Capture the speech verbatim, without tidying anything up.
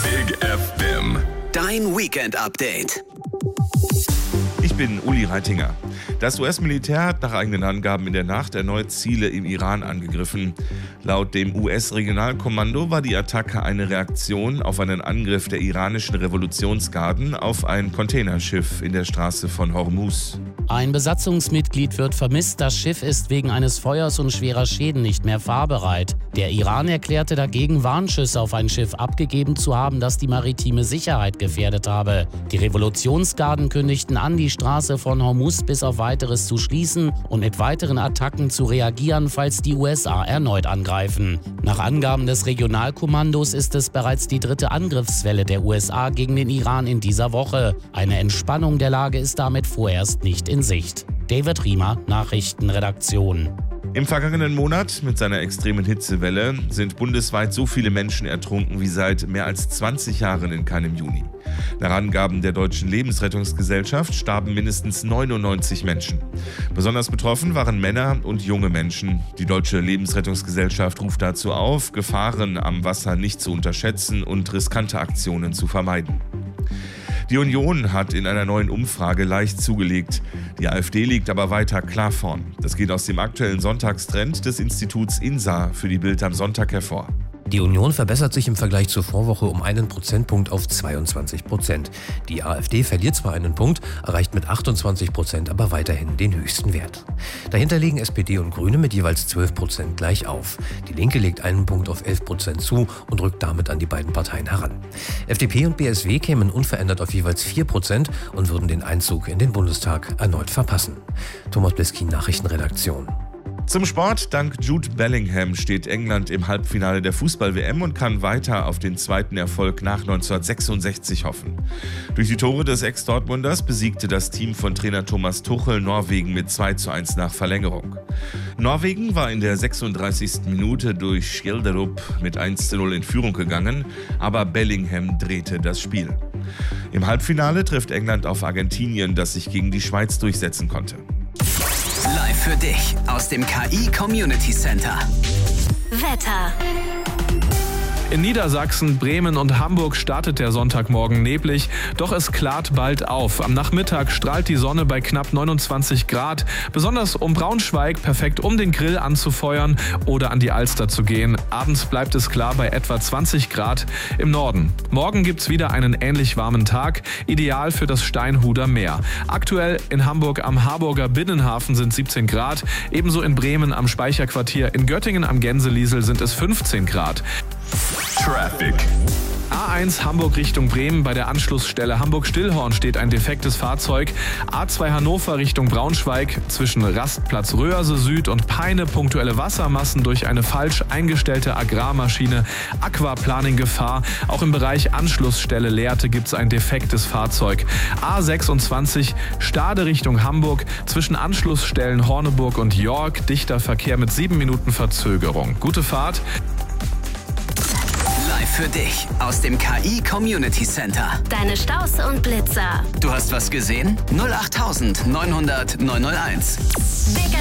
Big F M. Dein Weekend-Update. Ich bin Uli Reitinger. Das U S-Militär hat nach eigenen Angaben in der Nacht erneut Ziele im Iran angegriffen. Laut dem U S-Regionalkommando war die Attacke eine Reaktion auf einen Angriff der iranischen Revolutionsgarden auf ein Containerschiff in der Straße von Hormuz. Ein Besatzungsmitglied wird vermisst, das Schiff ist wegen eines Feuers und schwerer Schäden nicht mehr fahrbereit. Der Iran erklärte dagegen, Warnschüsse auf ein Schiff abgegeben zu haben, das die maritime Sicherheit gefährdet habe. Die Revolutionsgarden kündigten an, die Straße von Hormuz bis auf weiteres zu schließen und mit weiteren Attacken zu reagieren, falls die U S A erneut angreifen. Nach Angaben des Regionalkommandos ist es bereits die dritte Angriffswelle der U S A gegen den Iran in dieser Woche. Eine Entspannung der Lage ist damit vorerst nicht in Sicht. David Riemer, Nachrichtenredaktion. Im vergangenen Monat mit seiner extremen Hitzewelle sind bundesweit so viele Menschen ertrunken wie seit mehr als zwanzig Jahren in keinem Juni. Nach Angaben der Deutschen Lebensrettungsgesellschaft starben mindestens neunundneunzig Menschen. Besonders betroffen waren Männer und junge Menschen. Die Deutsche Lebensrettungsgesellschaft ruft dazu auf, Gefahren am Wasser nicht zu unterschätzen und riskante Aktionen zu vermeiden. Die Union hat in einer neuen Umfrage leicht zugelegt. Die AfD liegt aber weiter klar vorn. Das geht aus dem aktuellen Sonntagstrend des Instituts INSA für die Bild am Sonntag hervor. Die Union verbessert sich im Vergleich zur Vorwoche um einen Prozentpunkt auf zweiundzwanzig Prozent. Die AfD verliert zwar einen Punkt, erreicht mit achtundzwanzig Prozent aber weiterhin den höchsten Wert. Dahinter liegen S P D und Grüne mit jeweils zwölf Prozent gleich auf. Die Linke legt einen Punkt auf elf Prozent zu und rückt damit an die beiden Parteien heran. F D P und B S W kämen unverändert auf jeweils vier Prozent und würden den Einzug in den Bundestag erneut verpassen. Thomas Bliskin, Nachrichtenredaktion. Zum Sport. Dank Jude Bellingham steht England im Halbfinale der Fußball-W M und kann weiter auf den zweiten Erfolg nach neunzehnhundertsechsundsechzig hoffen. Durch die Tore des Ex-Dortmunders besiegte das Team von Trainer Thomas Tuchel Norwegen mit zwei zu eins nach Verlängerung. Norwegen war in der sechsunddreißigsten Minute durch Skjelderup mit eins zu null in Führung gegangen, aber Bellingham drehte das Spiel. Im Halbfinale trifft England auf Argentinien, das sich gegen die Schweiz durchsetzen konnte. Live für dich aus dem K I Community Center. Wetter. In Niedersachsen, Bremen und Hamburg startet der Sonntagmorgen neblig, doch es klart bald auf. Am Nachmittag strahlt die Sonne bei knapp neunundzwanzig Grad, besonders um Braunschweig perfekt, um den Grill anzufeuern oder an die Alster zu gehen. Abends bleibt es klar bei etwa zwanzig Grad im Norden. Morgen gibt's wieder einen ähnlich warmen Tag, ideal für das Steinhuder Meer. Aktuell in Hamburg am Harburger Binnenhafen sind siebzehn Grad, ebenso in Bremen am Speicherquartier, in Göttingen am Gänseliesel sind es fünfzehn Grad. Traffic. A eins Hamburg Richtung Bremen, bei der Anschlussstelle Hamburg-Stillhorn steht ein defektes Fahrzeug. A zwei Hannover Richtung Braunschweig, zwischen Rastplatz Röhrse Süd und Peine punktuelle Wassermassen durch eine falsch eingestellte Agrarmaschine. Aquaplaning Gefahr. Auch im Bereich Anschlussstelle Lehrte gibt es ein defektes Fahrzeug. A sechsundzwanzig Stade Richtung Hamburg, zwischen Anschlussstellen Horneburg und York, dichter Verkehr mit sieben Minuten Verzögerung. Gute Fahrt. Für dich aus dem K I Community Center. Deine Staus und Blitzer. Du hast was gesehen? null acht neunhundert neunhunderteins.